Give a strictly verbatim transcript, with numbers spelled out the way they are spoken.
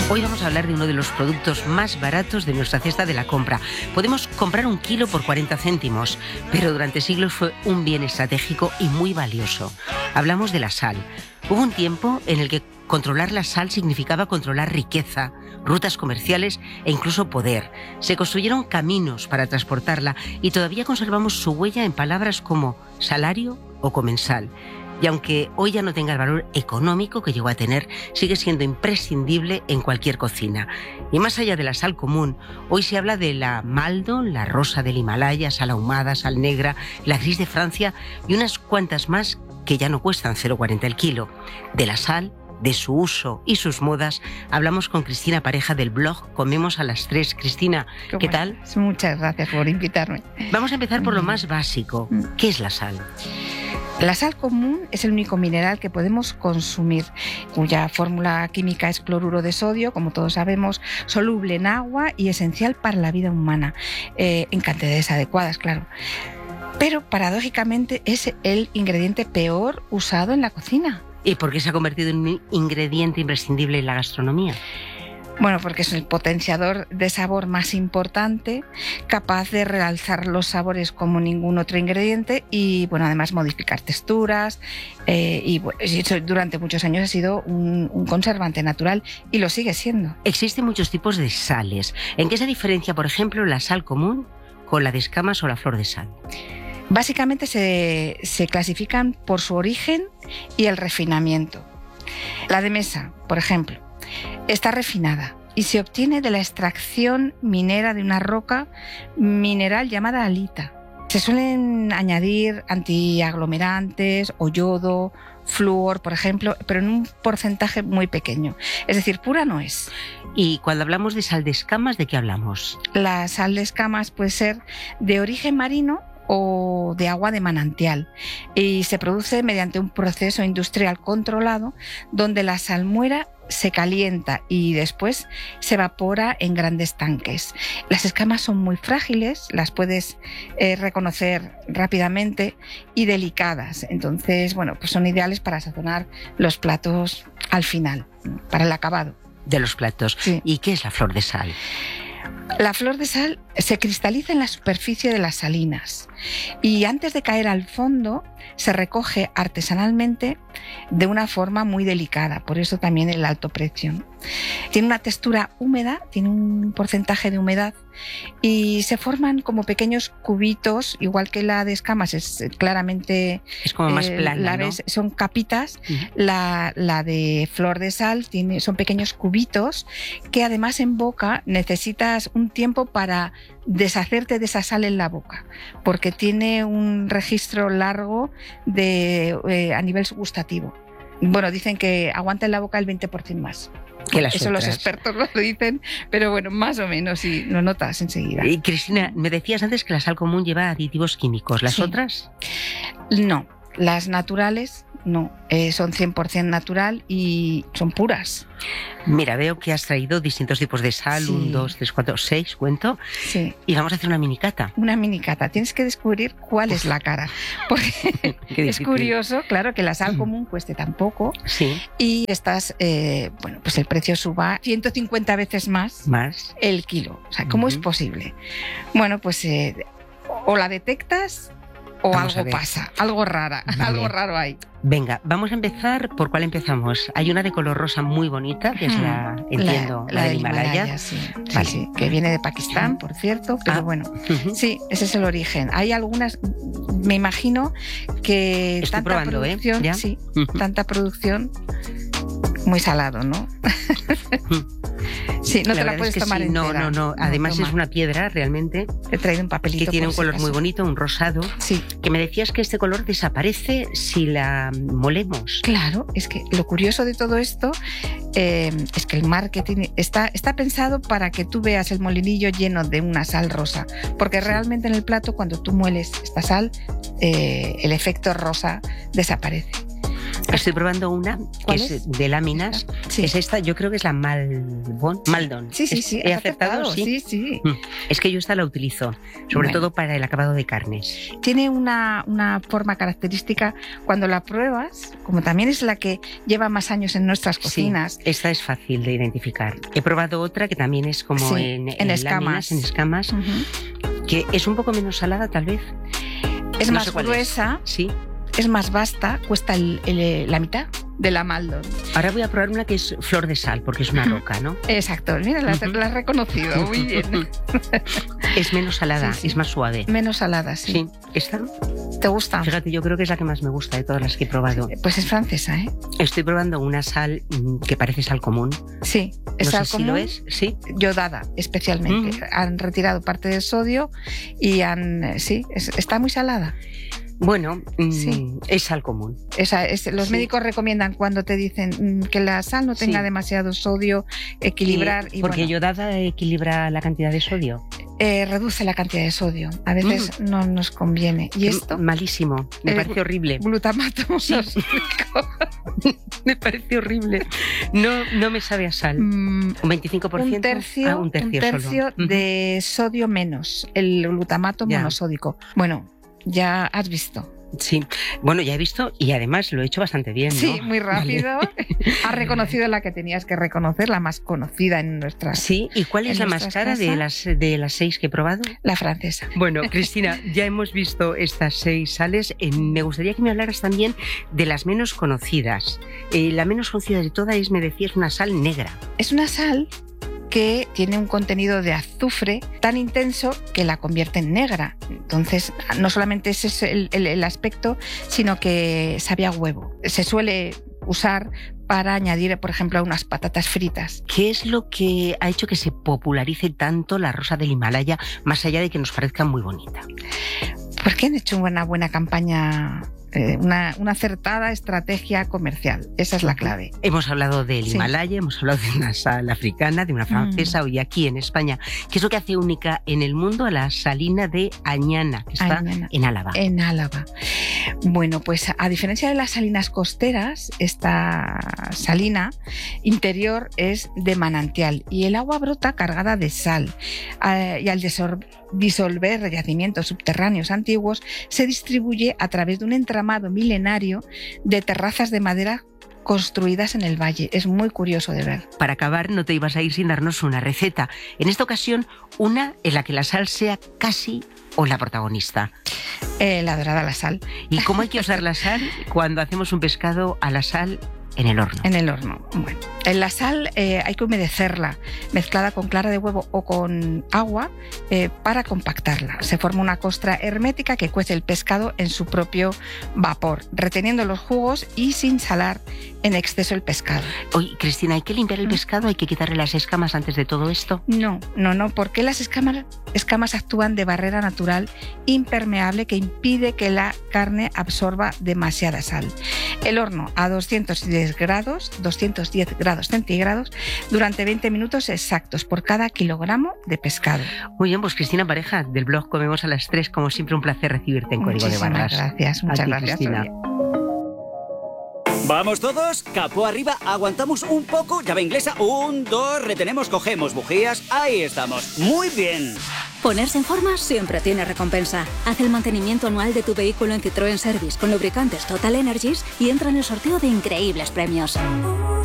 Hoy vamos a hablar de uno de los productos más baratos de nuestra cesta de la compra. Podemos comprar un kilo por cuarenta céntimos, pero durante siglos fue un bien estratégico y muy valioso. Hablamos de la sal. Hubo un tiempo en el que controlar la sal significaba controlar riqueza, rutas comerciales e incluso poder. Se construyeron caminos para transportarla y todavía conservamos su huella en palabras como salario o comensal. Y aunque hoy ya no tenga el valor económico que llegó a tener, sigue siendo imprescindible en cualquier cocina. Y más allá de la sal común, hoy se habla de la Maldon, la rosa del Himalaya, sal ahumada, sal negra, la gris de Francia y unas cuantas más que ya no cuestan cero coma cuarenta el kilo. De la sal, de su uso y sus modas, hablamos con Cristina Pareja del blog Comemos a las Tres. Cristina, ¿qué, ¿qué tal? Muchas gracias por invitarme. Vamos a empezar por lo más básico. ¿Qué es la sal? La sal común es el único mineral que podemos consumir, cuya fórmula química es cloruro de sodio, como todos sabemos, soluble en agua y esencial para la vida humana, eh, en cantidades adecuadas, claro. Pero paradójicamente es el ingrediente peor usado en la cocina. ¿Y por qué se ha convertido en un ingrediente imprescindible en la gastronomía? Bueno, porque es el potenciador de sabor más importante, capaz de realzar los sabores como ningún otro ingrediente y, bueno, además modificar texturas eh, y bueno, durante muchos años ha sido un, un conservante natural y lo sigue siendo. Existen muchos tipos de sales. ¿En qué se diferencia, por ejemplo, la sal común con la de escamas o la flor de sal? Básicamente se, se clasifican por su origen y el refinamiento. La de mesa, por ejemplo, está refinada y se obtiene de la extracción minera de una roca mineral llamada halita. Se suelen añadir antiaglomerantes o yodo, flúor, por ejemplo, pero en un porcentaje muy pequeño. Es decir, pura no es. Y cuando hablamos de sal de escamas, ¿de qué hablamos? La sal de escamas puede ser de origen marino o de agua de manantial y se produce mediante un proceso industrial controlado donde la salmuera se calienta y después se evapora en grandes tanques. Las escamas son muy frágiles, las puedes eh, reconocer rápidamente y delicadas, entonces bueno, pues son ideales para sazonar los platos al final, para el acabado de los platos. Sí. ¿Y qué es la flor de sal? La flor de sal se cristaliza en la superficie de las salinas y antes de caer al fondo se recoge artesanalmente de una forma muy delicada, por eso también el alto precio. Tiene una textura húmeda, tiene un porcentaje de humedad y se forman como pequeños cubitos, igual que la de escamas es claramente... Es como más eh, plana, la ves, ¿no? Son capitas. Uh-huh. la, la de flor de sal tiene, son pequeños cubitos que además en boca necesitas un tiempo para deshacerte de esa sal en la boca, porque tiene un registro largo de, eh, a nivel gustativo. Bueno, dicen que aguanta en la boca el veinte por ciento más. Que las Eso otras. Los expertos lo dicen, pero bueno, más o menos, y lo notas enseguida. Y Cristina, me decías antes que la sal común lleva aditivos químicos. ¿Las sí. otras? No, las naturales no, eh, son cien por ciento natural y son puras. Mira, veo que has traído distintos tipos de sal, sí. un, dos, tres, cuatro, seis, cuento. Sí. Y vamos a hacer una minicata. Una minicata. Tienes que descubrir cuál Uf. es la cara. Porque es curioso, claro, que la sal común cueste tan poco. Sí. Y estás, eh, bueno, pues el precio suba ciento cincuenta veces más, más el kilo. O sea, ¿cómo uh-huh. es posible? Bueno, pues eh, o la detectas o vamos algo pasa, algo rara, vale. algo raro hay. Venga, vamos a empezar. ¿Por cuál empezamos? Hay una de color rosa muy bonita, que es la, entiendo, la, la, la del Himalaya. Himalaya sí, vale. sí, sí, que viene de Pakistán, por cierto, pero ah. bueno, uh-huh. sí, ese es el origen. Hay algunas, me imagino que Estoy tanta probando, producción, ¿eh? ¿Ya? sí, uh-huh. tanta producción, muy salado, ¿no? Sí, no la te la puedes es que tomar sí. entera. No, no, no. Además no, es una piedra realmente. He traído un papelito. Que tiene un color si muy bonito, un rosado. Sí. Que me decías que este color desaparece si la molemos. Claro, es que lo curioso de todo esto eh, es que el marketing está, está pensado para que tú veas el molinillo lleno de una sal rosa. Porque sí. realmente en el plato, cuando tú mueles esta sal, eh, el efecto rosa desaparece. Estoy probando una que es, es de láminas. Sí. Es esta, yo creo que es la Malbon, Maldon. Sí, sí, sí. ¿He acertado? acertado? Sí, sí. Es que yo esta la utilizo, sobre bueno. todo para el acabado de carnes. Tiene una, una forma característica cuando la pruebas, como también es la que lleva más años en nuestras cocinas. Sí, esta es fácil de identificar. He probado otra que también es como sí, en, en, en escamas. Láminas, en escamas, uh-huh. que es un poco menos salada tal vez. Es no más gruesa. Es. Sí. Es más vasta, cuesta el, el, la mitad de la Maldon. Ahora voy a probar una que es flor de sal, porque es una roca, ¿no? Exacto, mira, la, uh-huh. la has reconocido, muy bien. Es menos salada, sí, sí. es más suave. Menos salada, sí. Sí, ¿esta? ¿Te gusta? Fíjate, yo creo que es la que más me gusta de todas las que he probado. Pues es francesa, ¿eh? Estoy probando una sal que parece sal común. Sí, es no sal sé común. Si lo es, sí. Yodada, especialmente. Uh-huh. Han retirado parte del sodio y han... Sí, es, está muy salada. Bueno, sí. es sal común. Esa, es, los sí. médicos recomiendan cuando te dicen que la sal no tenga sí. demasiado sodio, equilibrar. Y, y porque bueno, yodada equilibra la cantidad de sodio. Eh, reduce la cantidad de sodio. A veces mm. no nos conviene. ¿Y esto? Malísimo. Me el parece horrible. Glutamato. Sí. Me parece horrible. No, no me sabe a sal. Mm, ¿Un veinticinco por ciento? Un tercio, ah, un tercio, un tercio de sodio menos. El glutamato ya. monosódico. Bueno, ya has visto. Sí, bueno, ya he visto y además lo he hecho bastante bien, ¿no? Sí, muy rápido. Vale. Has reconocido la que tenías que reconocer, la más conocida en nuestras. Sí, ¿y cuál es la más cara casas? de las de las seis que he probado? La francesa. Bueno, Cristina, ya hemos visto estas seis sales. Eh, me gustaría que me hablaras también de las menos conocidas. Eh, la menos conocida de todas es, me decías, una sal negra. Es una sal que tiene un contenido de azufre tan intenso que la convierte en negra. Entonces, no solamente ese es el, el, el aspecto, sino que sabe a huevo. Se suele usar para añadir, por ejemplo, a unas patatas fritas. ¿Qué es lo que ha hecho que se popularice tanto la rosa del Himalaya, más allá de que nos parezca muy bonita? Porque han hecho una buena campaña, eh, una, una acertada estrategia comercial. Esa es la clave. Hemos hablado del sí. Himalaya, hemos hablado de una sal africana, de una francesa, mm. hoy aquí en España. ¿Qué es lo que hace única en el mundo a la salina de Añana, que está Añana, en Álava? En Álava. Bueno, pues a diferencia de las salinas costeras, esta salina interior es de manantial y el agua brota cargada de sal. Eh, y al disolver yacimientos subterráneos antiguos, se distribuye a través de un entramado milenario de terrazas de madera construidas en el valle. Es muy curioso de ver. Para acabar, no te ibas a ir sin darnos una receta. En esta ocasión, una en la que la sal sea casi o la protagonista. Eh, la dorada a la sal. ¿Y cómo hay que usar la sal cuando hacemos un pescado a la sal en el horno? En el horno. Bueno, en la sal eh, hay que humedecerla, mezclada con clara de huevo o con agua eh, para compactarla. Se forma una costra hermética que cuece el pescado en su propio vapor, reteniendo los jugos y sin salar en exceso el pescado. Oye, Cristina, ¿hay que limpiar el pescado? ¿Hay que quitarle las escamas antes de todo esto? No, no, no, porque las escamas, escamas actúan de barrera natural impermeable que impide que la carne absorba demasiada sal. El horno a doscientos diez grados, doscientos diez grados centígrados, durante veinte minutos exactos por cada kilogramo de pescado. Muy bien, pues Cristina Pareja, del blog Comemos a las tres, como siempre un placer recibirte en Código de Barras. Muchísimas gracias, muchas ti, gracias. Cristina. ¿Vamos todos? Capó arriba, aguantamos un poco, llave inglesa, un, dos, retenemos, cogemos bujías, ahí estamos. Muy bien. Ponerse en forma siempre tiene recompensa. Haz el mantenimiento anual de tu vehículo en Citroën Service con lubricantes Total Energies y entra en el sorteo de increíbles premios.